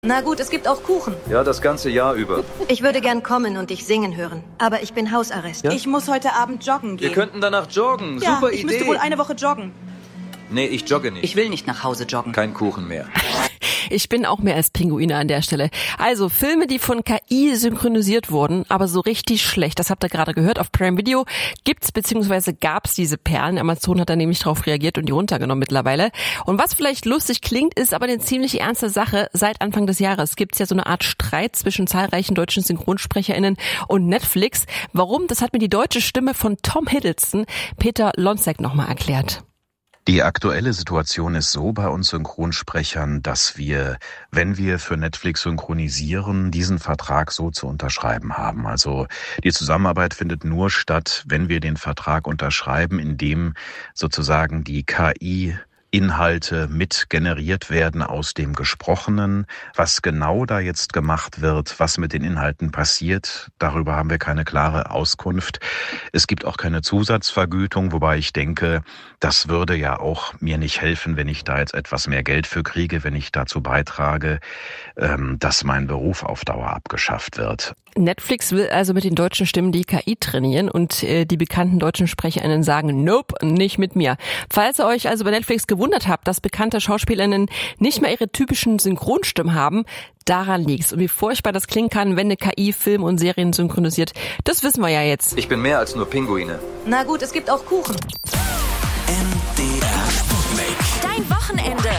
Na gut, es gibt auch Kuchen. Ja, das ganze Jahr über. Ich würde gern kommen und dich singen hören, aber ich bin Hausarrest. Ja? Ich muss heute Abend joggen gehen. Wir könnten danach joggen. Ja, Super Idee. Ich müsste wohl eine Woche joggen. Nee, ich jogge nicht. Ich will nicht nach Hause joggen. Kein Kuchen mehr. Ich bin auch mehr als Pinguine an der Stelle. Also Filme, die von KI synchronisiert wurden, aber so richtig schlecht. Das habt ihr gerade gehört. Auf Prime Video gibt's bzw. gab's diese Perlen. Amazon hat da nämlich drauf reagiert und die runtergenommen mittlerweile. Und was vielleicht lustig klingt, ist aber eine ziemlich ernste Sache. Seit Anfang des Jahres gibt's ja so eine Art Streit zwischen zahlreichen deutschen SynchronsprecherInnen und Netflix. Warum? Das hat mir die deutsche Stimme von Tom Hiddleston, Peter Lonzek, nochmal erklärt. Die aktuelle Situation ist so bei uns Synchronsprechern, dass wir, wenn wir für Netflix synchronisieren, diesen Vertrag so zu unterschreiben haben. Also die Zusammenarbeit findet nur statt, wenn wir den Vertrag unterschreiben, in dem sozusagen die KI Inhalte mit generiert werden aus dem Gesprochenen. Was genau da jetzt gemacht wird, was mit den Inhalten passiert, darüber haben wir keine klare Auskunft. Es gibt auch keine Zusatzvergütung, wobei ich denke, das würde ja auch mir nicht helfen, wenn ich da jetzt etwas mehr Geld für kriege, wenn ich dazu beitrage, dass mein Beruf auf Dauer abgeschafft wird. Netflix will also mit den deutschen Stimmen die KI trainieren und die bekannten deutschen SprecherInnen sagen, nope, nicht mit mir. Falls ihr euch also bei Netflix gewundert habt, dass bekannte SchauspielerInnen nicht mehr ihre typischen Synchronstimmen haben, daran liegt's. Und wie furchtbar das klingen kann, wenn eine KI Film und Serien synchronisiert, das wissen wir ja jetzt. Ich bin mehr als nur Pinguine. Na gut, es gibt auch Kuchen. MDR Sputnik. Dein Wochenende.